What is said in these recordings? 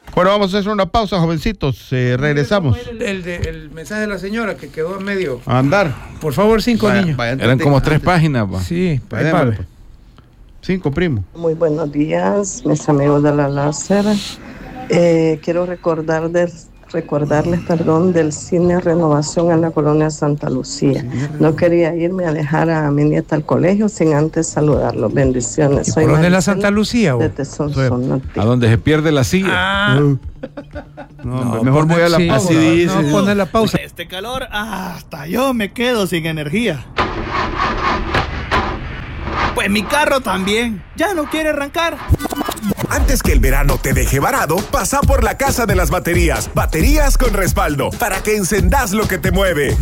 Bueno, vamos a hacer una pausa, jovencitos. Regresamos. El mensaje de la señora que quedó a medio. A andar. Por favor, 5 niños. Eran como 3 páginas. Pa. Sí, Vale. 5, primo. Muy buenos días, mis amigos de la láser. Quiero recordarles, del Cine Renovación en la colonia Santa Lucía. No quería irme a dejar a mi nieta al colegio sin antes saludarlos. Bendiciones. Soy ¿por dónde es la Santa Lucía? A donde se pierde la silla. No, mejor voy a la pausa. Así dice. No, poner la pausa. Este calor, hasta yo me quedo sin energía. Pues mi carro también. Ya no quiere arrancar. Antes que el verano te deje varado, pasa por la Casa de las Baterías. Baterías con respaldo, para que encendas lo que te mueve.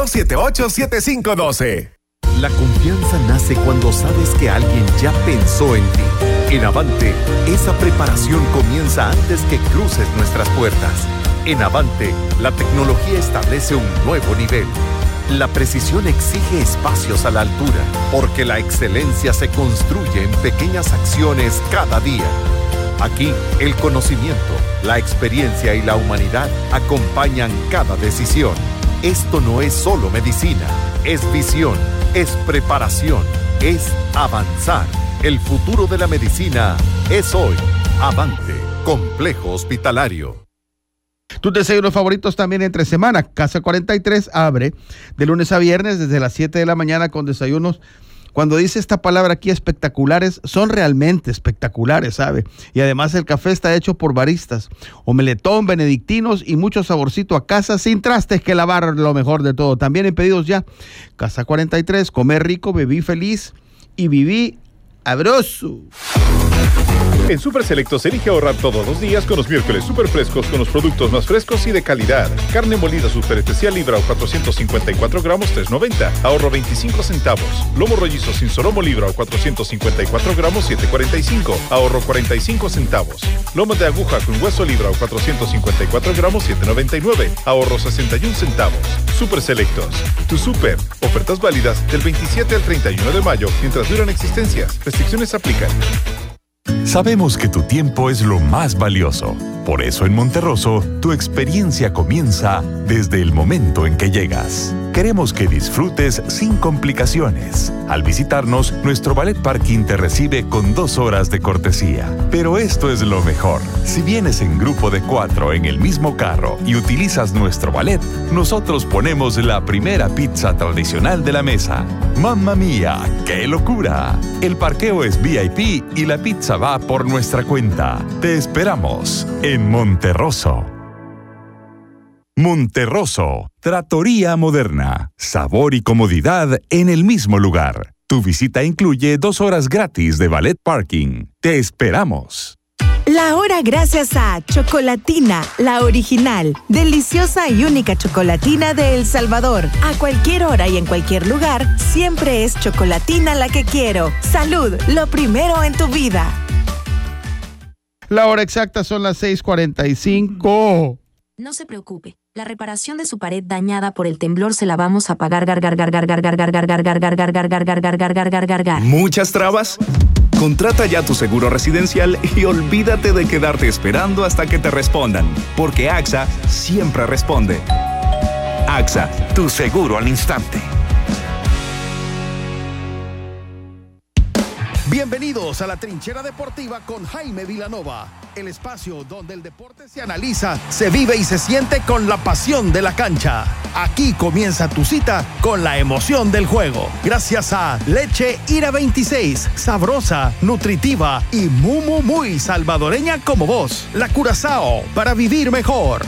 2278-7512. La confianza nace cuando sabes que alguien ya pensó en ti. En Avante, esa preparación comienza antes que cruces nuestras puertas. En Avante, la tecnología establece un nuevo nivel. La precisión exige espacios a la altura, porque la excelencia se construye en pequeñas acciones cada día. Aquí, el conocimiento, la experiencia y la humanidad acompañan cada decisión. Esto no es solo medicina, es visión, es preparación, es avanzar. El futuro de la medicina es hoy. Avante, Complejo Hospitalario. Tus desayunos favoritos también entre semana. Casa 43 abre de lunes a viernes desde las 7 de la mañana con desayunos. Cuando dice esta palabra aquí, espectaculares, son realmente espectaculares, ¿sabe? Y además el café está hecho por baristas, omeletón, benedictinos y mucho saborcito a casa, sin trastes que lavar, lo mejor de todo. También en pedidos ya. Casa 43, comer rico, bebí feliz y viví sabroso. En Super Selectos elige ahorrar todos los días con los miércoles super frescos con los productos más frescos y de calidad. Carne molida super especial libra o 454 gramos, $3.90. Ahorro 25 centavos. Lomo rollizo sin solomo libra o 454 gramos, $7.45. Ahorro 45 centavos. Lomo de aguja con hueso libra o 454 gramos, $7.99. Ahorro 61 centavos. Super Selectos. Tu super. Ofertas válidas del 27 al 31 de mayo mientras duran existencias. Restricciones aplican. Sabemos que tu tiempo es lo más valioso. Por eso en Monterroso, tu experiencia comienza desde el momento en que llegas. Queremos que disfrutes sin complicaciones. Al visitarnos, nuestro Ballet Parking te recibe con 2 horas de cortesía. Pero esto es lo mejor. Si vienes en grupo de 4 en el mismo carro y utilizas nuestro ballet, nosotros ponemos la primera pizza tradicional de la mesa. ¡Mamma mía! ¡Qué locura! El parqueo es VIP y la pizza va por nuestra cuenta. Te esperamos en Monterroso. Monterroso, Trattoria Moderna. Sabor y comodidad en el mismo lugar. Tu visita incluye 2 horas gratis de Ballet Parking. Te esperamos. La hora gracias a Chocolatina, la original, deliciosa y única chocolatina de El Salvador. A cualquier hora y en cualquier lugar, siempre es Chocolatina la que quiero. Salud, lo primero en tu vida. La hora exacta son las 6:45. No se preocupe, la reparación de su pared dañada por el temblor se la vamos a pagar. ¿Muchas trabas? Contrata ya tu seguro residencial y olvídate de quedarte esperando hasta que te respondan, porque AXA siempre responde. AXA, tu seguro al instante. Bienvenidos a la Trinchera Deportiva con Jaime Vilanova, el espacio donde el deporte se analiza, se vive y se siente con la pasión de la cancha. Aquí comienza tu cita con la emoción del juego. Gracias a Leche Ira 26, sabrosa, nutritiva y muy salvadoreña como vos. La Curazao, para vivir mejor.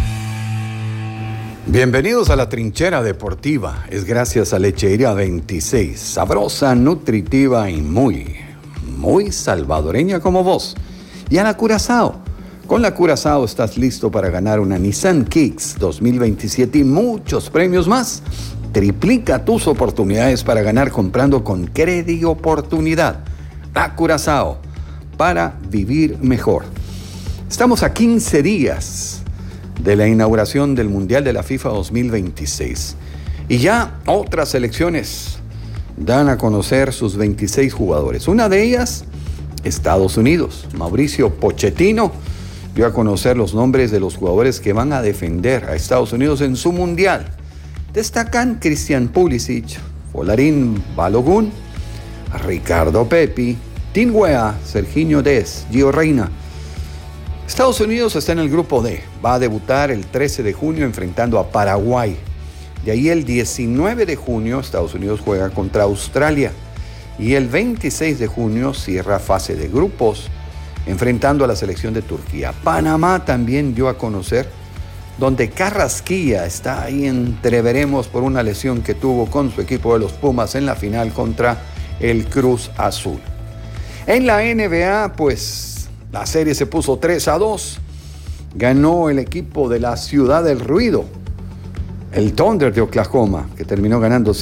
Bienvenidos a la Trinchera Deportiva. Es gracias a Lechería 26, sabrosa, nutritiva y muy salvadoreña como vos. Y a la Curazao. Con la Curazao estás listo para ganar una Nissan Kicks 2027 y muchos premios más. Triplica tus oportunidades para ganar comprando con Credit Oportunidad. La Curazao, para vivir mejor. Estamos a 15 días de la inauguración del Mundial de la FIFA 2026. Y ya otras selecciones dan a conocer sus 26 jugadores. Una de ellas, Estados Unidos. Mauricio Pochettino dio a conocer los nombres de los jugadores que van a defender a Estados Unidos en su mundial. Destacan Christian Pulisic, Folarin Balogun, Ricardo Pepi, Tim Weah, Serginho Dest, Gio Reyna. Estados Unidos está en el grupo D. Va a debutar el 13 de junio enfrentando a Paraguay. De ahí el 19 de junio Estados Unidos juega contra Australia. Y el 26 de junio cierra fase de grupos enfrentando a la selección de Turquía. Panamá también dio a conocer, donde Carrasquilla está ahí entreveremos por una lesión que tuvo con su equipo de los Pumas en la final contra el Cruz Azul. En la NBA, pues la serie se puso 3-2. Ganó el equipo de la Ciudad del Ruido, el Thunder de Oklahoma, que terminó ganando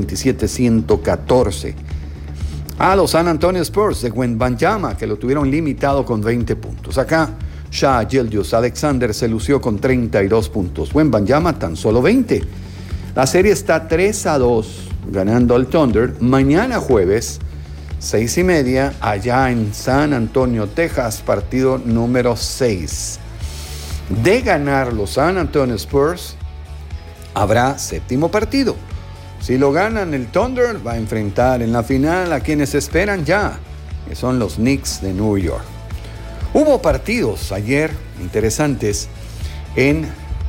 127-114. A los San Antonio Spurs de Wembanyama, que lo tuvieron limitado con 20 puntos. Acá, Shai Gilgeous-Alexander se lució con 32 puntos. Wembanyama tan solo 20. La serie está 3-2, ganando el Thunder. Mañana jueves, 6:30, allá en San Antonio, Texas, partido número 6. De ganar los San Antonio Spurs, habrá séptimo partido. Si lo ganan, el Thunder va a enfrentar en la final a quienes esperan ya, que son los Knicks de New York. Hubo partidos ayer interesantes en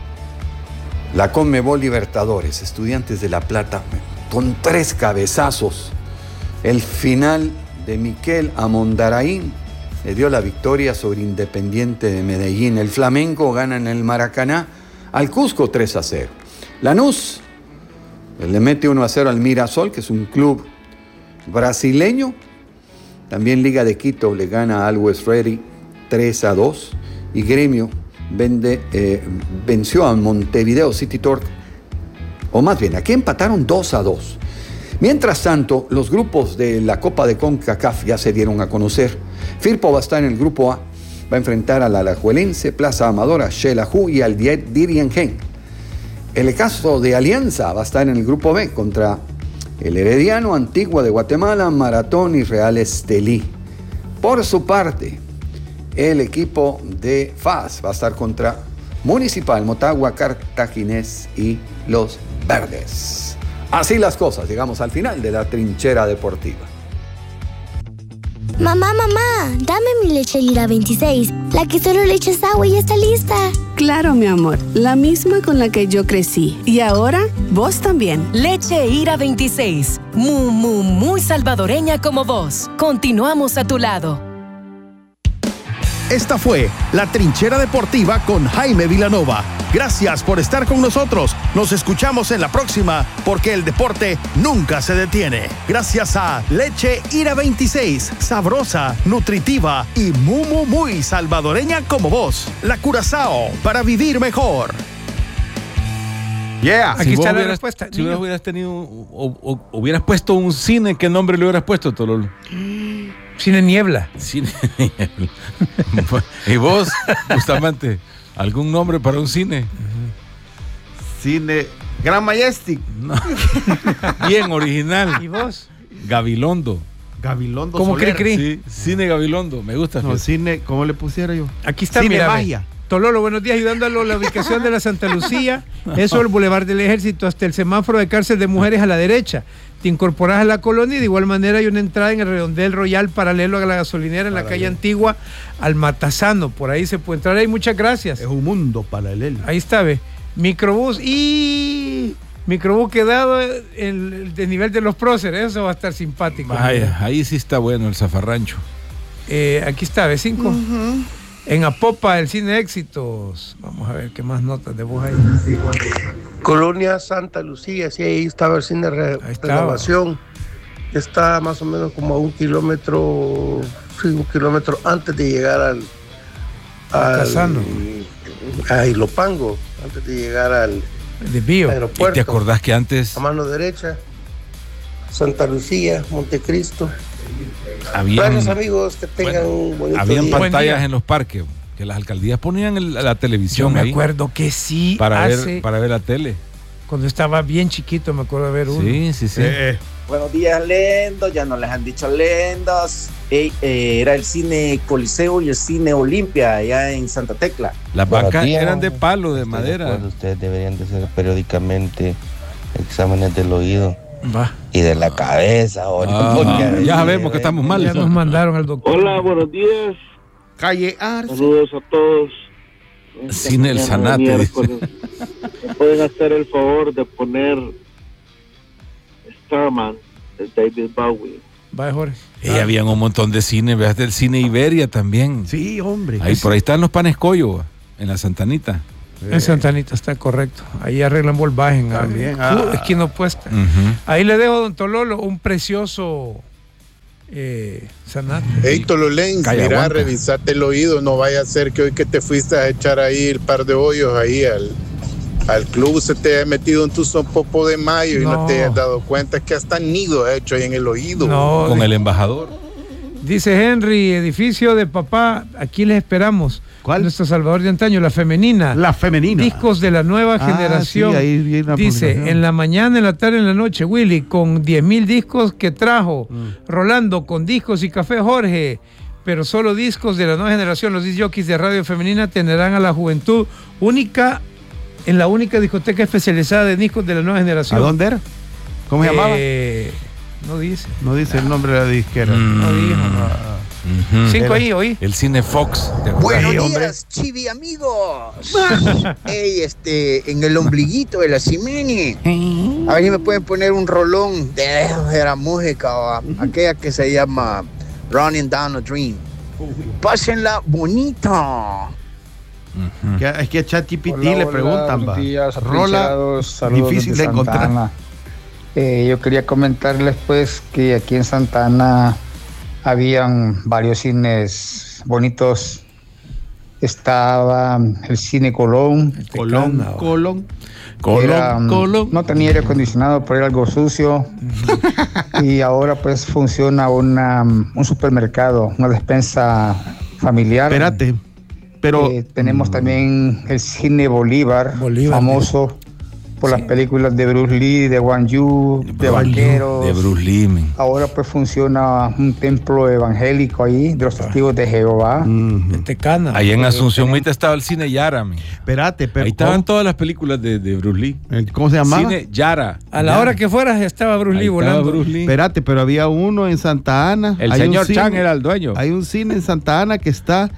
la Conmebol Libertadores. Estudiantes de La Plata con 3 cabezazos. El final de Miquel Amondaraín le dio la victoria sobre Independiente de Medellín. El Flamengo gana en el Maracaná al Cusco 3-0. Lanús le mete 1-0 al Mirasol, que es un club brasileño. También Liga de Quito le gana al Always Ready 3-2. Y Gremio venció a Montevideo City Torque. O más bien, aquí empataron 2-2. Mientras tanto, los grupos de la Copa de CONCACAF ya se dieron a conocer. Firpo va a estar en el grupo A. Va a enfrentar al Alajuelense, Plaza Amadora, Xelajú y al Diriangén. El caso de Alianza va a estar en el grupo B contra el Herediano, Antigua de Guatemala, Maratón y Real Estelí. Por su parte, el equipo de FAS va a estar contra Municipal, Motagua, Cartaginés y Los Verdes. Así las cosas, llegamos al final de la trinchera deportiva. Mamá, dame mi leche Lira 26, la que solo le echas agua y ya está lista. Claro, mi amor, la misma con la que yo crecí. Y ahora, vos también. Leche Ira 26, muy salvadoreña como vos. Continuamos a tu lado. Esta fue La Trinchera Deportiva con Jaime Vilanova. Gracias por estar con nosotros. Nos escuchamos en la próxima, porque el deporte nunca se detiene. Gracias a Leche Ira 26, sabrosa, nutritiva y muy salvadoreña como vos. La Curazao, para vivir mejor. Yeah. Aquí está la respuesta. Si hubieras tenido, hubieras puesto un cine, ¿qué nombre le hubieras puesto, Tololo? Cine Niebla. Cine Niebla. ¿Y vos, Bustamante, algún nombre para un cine? Cine Gran Majestic. No. Bien original. ¿Y vos? Gabilondo. Gabilondo ¿Cómo Soler. cree? Sí, Cine Gabilondo, me gusta. No, cine, ¿cómo le pusiera yo? Aquí está, Cine mira, Magia. Tololo, buenos días, ayudándolo a la ubicación de la Santa Lucía. Eso, el Boulevard del Ejército hasta el semáforo de cárcel de mujeres a la derecha. Te incorporas a la colonia y de igual manera hay una entrada en el Redondel Royal paralelo a la gasolinera en la calle Antigua al Matasano. Por ahí se puede entrar ahí. Muchas gracias. Es un mundo paralelo. Ahí está, ve. Microbús y microbús quedado en el nivel de los próceres. Eso va a estar simpático. Vaya, ahí sí está bueno el zafarrancho. Aquí está, ve 5. En Apopa, el Cine Éxitos. Vamos a ver qué más notas de voz hay. Colonia Santa Lucía, sí, ahí estaba el cine Renovación. Está más o menos como a 1 kilómetro, sí, 1 kilómetro antes de llegar al a Ilopango, antes de llegar al aeropuerto. ¿Y te acordás que antes? A mano derecha, Santa Lucía, Montecristo. Gracias, amigos, que tengan un bonito habían día. pantallas en los parques que las alcaldías ponían la televisión. Yo me ahí acuerdo que sí. para ver la tele. Cuando estaba bien chiquito me acuerdo de ver uno. Sí. Buenos días, lendos. Ya no les han dicho lendos. Era el cine Coliseo y el cine Olimpia allá en Santa Tecla. Las bancas eran de palo, de madera. Ustedes deberían de hacer periódicamente exámenes del oído. Va. Y de la cabeza. Ya sabemos que estamos mal. Ya nos mandaron al doctor. Hola, buenos días. Calle Arce. Saludos a todos. Cine El Sanate. ¿Me pueden hacer el favor de poner Starman de David Bowie? Va, Jorge. Habían un montón de cine, veas del cine Iberia también. Sí, hombre. Ahí por ahí están los panes Coyo, en la Santanita. En Santanita está correcto. Ahí arreglan Volkswagen. También. Esquina opuesta. Ahí le dejo a don Tololo un precioso Sanate. Hey, Tololén, mira, revisate el oído. No vaya a ser que hoy que te fuiste a echar ahí el par de hoyos ahí al club se te haya metido en tu popo de mayo y no te hayas dado cuenta que hasta nido ha hecho ahí en el oído. Con el embajador. Dice Henry, edificio de papá, aquí les esperamos. ¿Cuál? Nuestro Salvador de antaño, la femenina. La femenina. Discos de la nueva generación. Sí, ahí viene la dice, publicación. en la mañana, en la tarde, en la noche, Willy, con 10,000 discos que trajo. Rolando, con discos y café, Jorge. Pero solo discos de la nueva generación. Los disc jockeys de radio femenina tendrán a la juventud única, en la única discoteca especializada de discos de la nueva generación. ¿A dónde era? ¿Cómo se llamaba? No dice. No dice el nombre de la disquera. No dijo. 5 ahí, oí. El Cine Fox. Buenos días, chivi amigos. Ey, en el ombliguito de la Cimeni. A ver si me pueden poner un rolón de la música, aquella que se llama Running Down a Dream. Pásenla bonita. Es que a ChatGPT le preguntan, buenos días, rola saludos difícil desde de encontrar. Santa Ana. Yo quería comentarles pues que aquí en Santa Ana habían varios cines bonitos. Estaba el cine Colón. Colón. No tenía aire acondicionado, pero era algo sucio. Y ahora pues funciona un supermercado, una despensa familiar. Espérate. Pero tenemos también el cine Bolívar, famoso por las películas de Bruce Lee, de Wang Yu, de vaqueros. De Bruce Lee. Ahora pues funciona un templo evangélico ahí, de los testigos de Jehová. Tecana. Ahí en Asunción Mita estaba el cine Yara. Espérate, pero ahí estaban todas las películas de Bruce Lee. ¿Cómo se llamaba? Cine Yara. A la hora que fueras estaba Bruce Lee volando. Bruce Lee. Espérate, pero había uno en Santa Ana. El señor Chan era el dueño. Hay un cine en Santa Ana que está...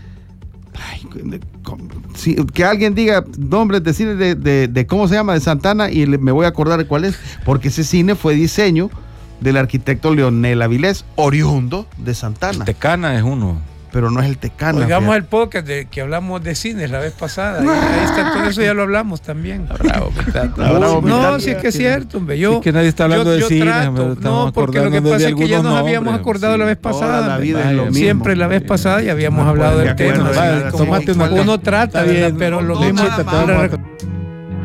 que alguien diga nombres de cine de cómo se llama de Santana y me voy a acordar de cuál es, porque ese cine fue diseño del arquitecto Leonel Avilés, oriundo de Santana. El Tecana es uno. Pero no es el Tecana. Oigamos el podcast que hablamos de cines la vez pasada. Ahí está, todo eso ya lo hablamos también. No, sí es que es cierto, hombre. Es que nadie está hablando de cine. No, porque lo que pasa es que ya nos habíamos acordado la vez pasada. Siempre la vez pasada ya habíamos hablado del tema. Tómate una. Uno trata, pero lo mismo.